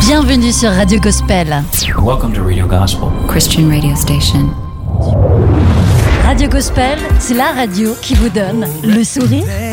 Bienvenue sur Radio Gospel. Welcome to Radio Gospel, Christian radio station. Radio Gospel, c'est la radio qui vous donne le sourire